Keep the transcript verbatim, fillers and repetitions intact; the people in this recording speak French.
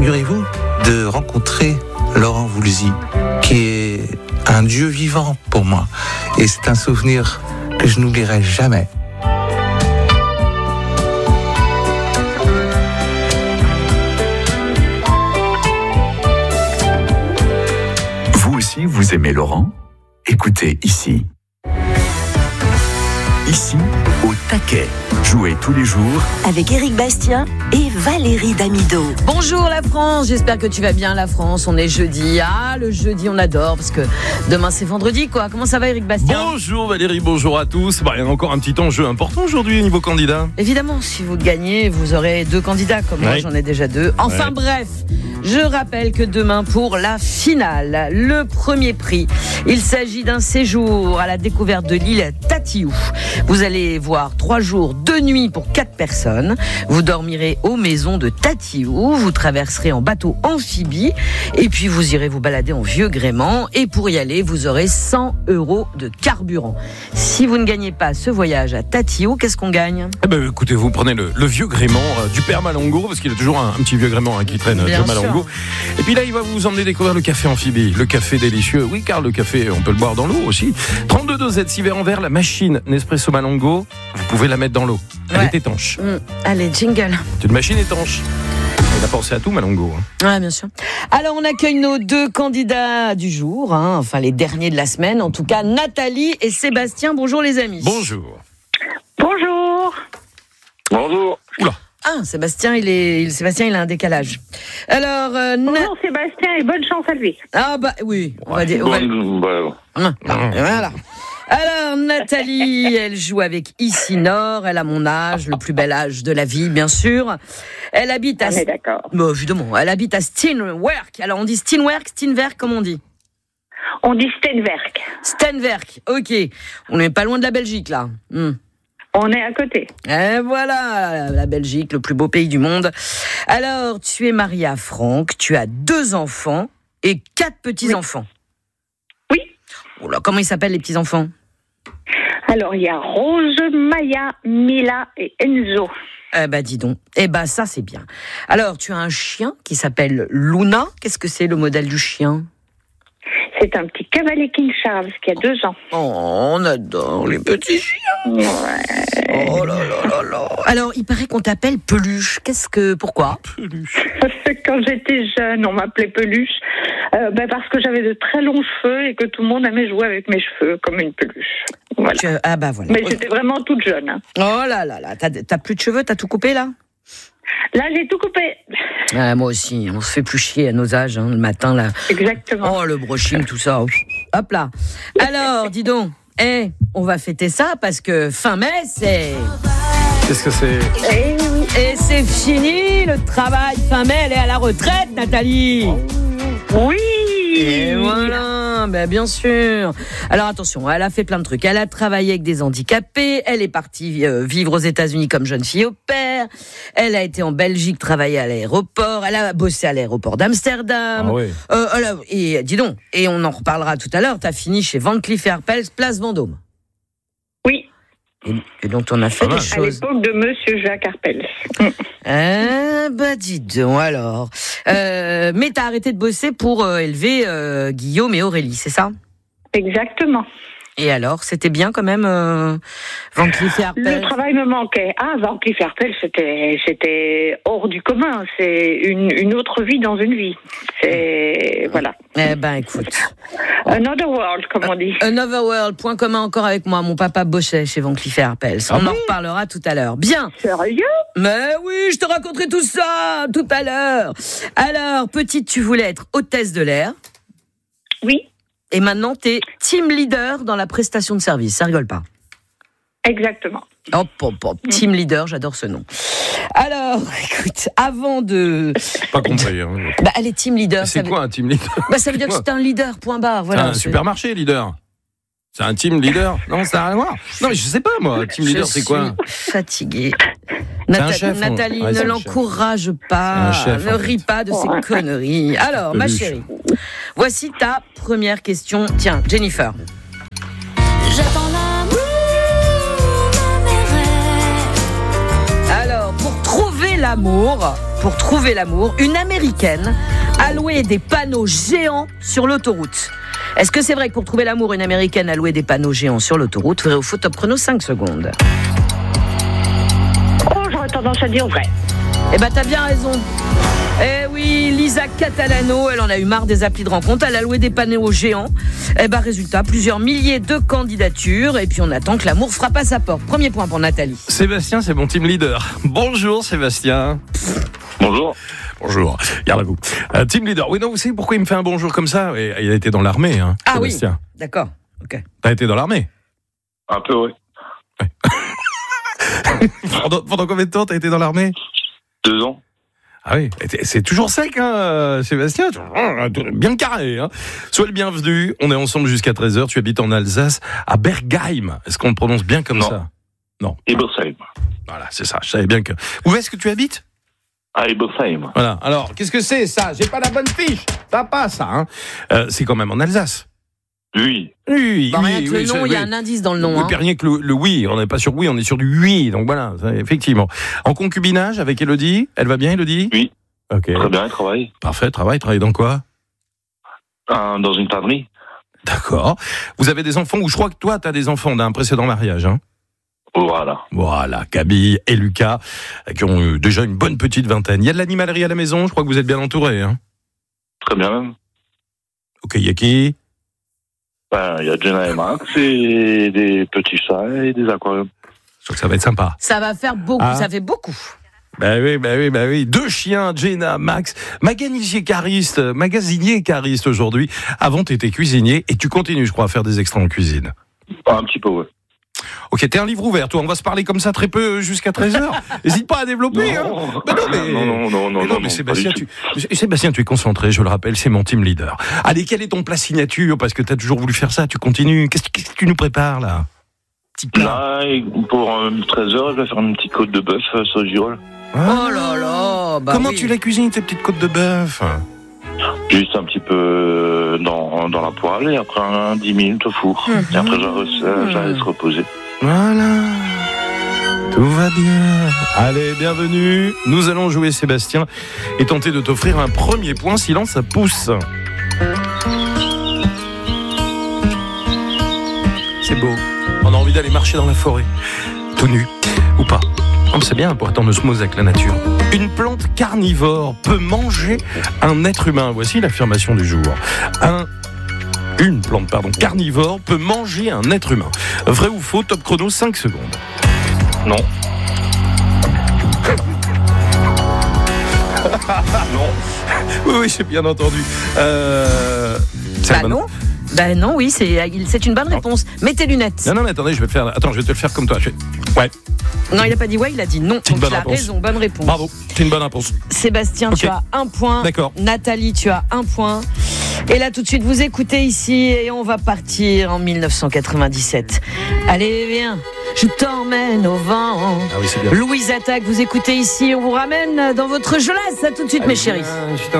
figurez-vous, de rencontrer Laurent Voulzy, qui est un dieu vivant pour moi. Et c'est un souvenir que je n'oublierai jamais. Vous aussi, vous aimez Laurent ? Écoutez ici. Ici, au taquet. Jouez tous les jours avec Éric Bastien et Valérie Damido. Bonjour la France, j'espère que tu vas bien la France. On est jeudi, ah le jeudi on adore parce que demain c'est vendredi quoi. Comment ça va Éric Bastien ? Bonjour Valérie, bonjour à tous. Bah, il y a encore un petit enjeu important aujourd'hui au niveau candidat. Évidemment, si vous gagnez, vous aurez deux candidats comme moi, ouais. J'en ai déjà deux. Enfin ouais. Bref, je rappelle que demain pour la finale, le premier prix, il s'agit d'un séjour à la découverte de l'île Tatiou. Vous allez voir trois jours, deux nuits pour quatre personnes. Vous dormirez aux maisons de Tatiou. Vous traverserez en bateau amphibie. Et puis vous irez vous balader en vieux gréement. Et pour y aller, vous aurez cent euros de carburant. Si vous ne gagnez pas ce voyage à Tatiou, qu'est-ce qu'on gagne ? Eh ben, écoutez, vous prenez le, le vieux gréement euh, du père Malongo, parce qu'il y a toujours un, un petit vieux gréement hein, qui traîne, euh, Joe Malongo. Et puis là, il va vous emmener découvrir le café amphibie. Le café délicieux. Oui, car le café, on peut le boire dans l'eau aussi. trente-deux dosettes, six verres en verre. La machine Nespresso Malongo, vous pouvez la mettre dans l'eau. Elle ouais. est étanche. Mmh. Allez, jingle. C'est une machine étanche. Il a pensé à tout, Malongo. Hein. Ouais, bien sûr. Alors, on accueille nos deux candidats du jour, hein, enfin les derniers de la semaine, en tout cas, Nathalie et Sébastien. Bonjour les amis. Bonjour. Bonjour. Bonjour. Oula. Ah, Sébastien, il est, il, Sébastien, il a un décalage. Alors, euh, Bonjour Na... Sébastien et bonne chance à lui. Ah bah oui, on va ouais, dire. On va... Bon, ah, voilà. Alors, Nathalie, elle joue avec Ici Nord. Elle a mon âge, le plus bel âge de la vie, bien sûr. Elle habite à. On est d'accord. Bon, évidemment, elle habite à Steenwerk. Alors, on dit Steenwerk, Steenwerk, comme on dit. On dit Steenwerk. Steenwerk, ok. On n'est pas loin de la Belgique, là. Hmm. On est à côté. Et voilà, la Belgique, le plus beau pays du monde. Alors, tu es mariée à Franck, tu as deux enfants et quatre petits-enfants. Oui. Oh là, comment ils s'appellent les petits-enfants ? Alors, il y a Rose, Maya, Mila et Enzo. Eh ben, dis donc. Eh ben, ça, c'est bien. Alors, tu as un chien qui s'appelle Luna. Qu'est-ce que c'est, le modèle du chien ? C'est un petit cavalier King Charles qui a deux ans. Oh, on adore les petits chiens. Ouais. Oh là là là là. Alors, il paraît qu'on t'appelle Peluche. Qu'est-ce que... Pourquoi ? Peluche. Quand j'étais jeune, on m'appelait Peluche. Euh, ben parce que j'avais de très longs cheveux et que tout le monde aimait jouer avec mes cheveux comme une peluche. Voilà. Tu... Ah bah voilà. Mais j'étais vraiment toute jeune. Hein. Oh là là là. T'as, t'as plus de cheveux ? T'as tout coupé, là ? Là, j'ai tout coupé. Ah, moi aussi, on se fait plus chier à nos âges, hein, le matin, là. Exactement. Oh, le brushing, tout ça. Hop là. Alors, dis donc, eh, on va fêter ça parce que fin mai, c'est... Qu'est-ce que c'est ? Et, Et c'est fini, le travail. Fin mai, elle est à la retraite, Nathalie. oui. Et voilà, ben bien sûr. Alors attention, elle a fait plein de trucs. Elle a travaillé avec des handicapés. Elle est partie euh, vivre aux États-Unis comme jeune fille au père. Elle a été en Belgique travailler à l'aéroport. Elle a bossé à l'aéroport d'Amsterdam. Ah ouais. Euh, elle a, et dis donc, et on en reparlera tout à l'heure. T'as fini chez Van Cleef Arpels, place Vendôme. Oui. Et, et dont on a fait des À choses. l'époque de Monsieur Jacques Arpels. Ah bah dis donc alors. Euh, mais t'as arrêté de bosser pour euh, élever euh, Guillaume et Aurélie, c'est ça ? Exactement. Et alors, c'était bien quand même euh, Van Cleef et Arpels. Le travail me manquait. Ah, Van Cleef et Arpels, c'était, c'était hors du commun. C'est une, une autre vie dans une vie. C'est... Voilà. Eh ben, écoute. Another world, comme on dit. Another World, point commun encore avec moi. Mon papa bossait chez Van Cleef et Arpels. Ah On oui en reparlera tout à l'heure. Bien. Sérieux ? Mais oui, je te raconterai tout ça tout à l'heure. Alors, petite, tu voulais être hôtesse de l'air. Oui, Et maintenant, t'es team leader dans la prestation de service. Ça rigole pas. exactement. Hop, hop, hop. Team leader, j'adore ce nom. Alors, écoute, avant de... Pas compris. Hein. Bah, elle est team leader. C'est ça quoi veut... un team leader ? Bah, ça veut dire que c'est un leader, point barre. Voilà, c'est un c'est... supermarché, leader. C'est un team leader. Non, ça n'a rien à voir. Non, mais je sais pas, moi. Team leader, Je c'est quoi ? suis fatiguée. C'est Nata- un chef, on- Nathalie, ouais, ne c'est un l'encourage pas. C'est un chef, ne en ris fait. pas de ces conneries. Alors, ma Peluche. chérie, voici ta première question. Tiens, Jennifer. J'attends l'amour de mes rêves. Alors, pour trouver l'amour, pour trouver l'amour, une Américaine a loué des panneaux géants sur l'autoroute. Est-ce que c'est vrai que pour trouver l'amour, une Américaine a loué des panneaux géants sur l'autoroute? Vrai ou faux? Top chrono, cinq secondes. Oh, j'aurais tendance à dire vrai. Eh ben, t'as bien raison. Eh oui, Lisa Catalano, elle en a eu marre des applis de rencontre, elle a loué des panneaux géants. Eh ben, résultat, plusieurs milliers de candidatures, et puis on attend que l'amour frappe à sa porte. Premier point pour Nathalie. Sébastien, c'est mon team leader. Bonjour Sébastien. Bonjour. Bonjour, garde à vous. Euh, team leader, oui, non, vous savez pourquoi il me fait un bonjour comme ça? Et, il a été dans l'armée, hein, Ah Sébastien. oui, d'accord, ok. T'as été dans l'armée? Un peu, oui. pendant, pendant combien de temps t'as été dans l'armée? Deux ans. Ah oui, c'est toujours sec, hein, Sébastien, bien carré. Hein. Sois le bienvenu, on est ensemble jusqu'à treize heures, tu habites en Alsace, à Bergheim. Est-ce qu'on le prononce bien comme non. ça? Non. Ebersheim. Voilà, c'est ça, je savais bien que... Où est-ce que tu habites? À Ebersheim. Voilà, alors, qu'est-ce que c'est ça? J'ai pas la bonne fiche. T'as pas ça, hein. euh, C'est quand même en Alsace. Oui. Oui, Bah, oui, rien que oui, le nom, il y a un indice dans le nom. Oui, Hein. puis rien que le, le oui, on n'est pas sur oui, on est sur du oui, donc voilà, effectivement. En concubinage avec Élodie, elle va bien, Élodie? Oui. Ok. Très bien, elle travaille. Parfait, travaille, travaille dans quoi? Euh, dans une tannerie. D'accord. Vous avez des enfants, ou je crois que toi, tu as des enfants d'un précédent mariage, hein? Voilà. Voilà, Gabi et Lucas, qui ont eu déjà une bonne petite vingtaine. Il y a de l'animalerie à la maison, je crois que vous êtes bien entourés, hein? Très bien même. Ok, il y a qui? Ben, il y a Jenna et Max et des petits chats et des aquariums. Je crois que ça va être sympa. Ça va faire beaucoup, Ah. ça fait beaucoup. Ben oui, ben oui, ben oui. Deux chiens, Jenna, Max, magasinier cariste, magasinier cariste aujourd'hui. Avant, tu étais cuisinier et tu continues, je crois, à faire des extras en cuisine. Un petit peu, ouais. Ok, t'es un livre ouvert, toi. On va se parler comme ça très peu jusqu'à treize heures. N'hésite pas à développer. Non. Hein. Ben non, mais... non, non, non, non, mais non, mais non, Sébastien, pas du tu... Sébastien, tu es concentré, je le rappelle, c'est mon team leader. Allez, quel est ton plat signature? Parce que t'as toujours voulu faire ça, tu continues. Qu'est-ce, qu'est-ce que tu nous prépares, là? Petit plat. Là, et pour euh, treize heures, je vais faire une petite côte de bœuf euh, sauce girole. Ah. Oh là là, bah Comment oui. tu la cuisines, tes petites côtes de bœuf? Juste un petit peu dans, dans la poêle et après un, dix minutes au four. Mmh. Et après, je la, euh, je la laisse reposer. Voilà. Tout va bien. Allez, bienvenue. Nous allons jouer Sébastien et tenter de t'offrir un premier point. Silence, ça pousse. C'est beau. On a envie d'aller marcher dans la forêt. Tout nu. Ou pas. Oh, c'est bien pour être en osmose avec la nature. Une plante carnivore peut manger un être humain. Voici l'affirmation du jour. Un Une plante, pardon, carnivore peut manger un être humain. Vrai ou faux? Top chrono, cinq secondes. Non. non. Oui, oui, j'ai bien entendu. Euh... c'est Bah la bonne- non. Bah non, oui, c'est, c'est une bonne réponse. Mets tes lunettes. Non, non, mais attendez, je vais te faire. Attends, je vais te le faire comme toi. Je vais- Ouais, Non, il a pas dit ouais, il a dit non. C'est une Donc bonne il a réponse. raison, bonne réponse. bravo, c'est une bonne réponse. Sébastien, Ok. tu as un point. D'accord. Nathalie, tu as un point. Et là, tout de suite, vous écoutez ici et on va partir en dix-neuf cent quatre-vingt-dix-sept. Allez, viens, je t'emmène au vent. Ah oui, c'est bien. Louise Attaque, vous écoutez ici, on vous ramène dans votre jeunesse. À tout de suite, mes chéris. Allez, viens, je t'en-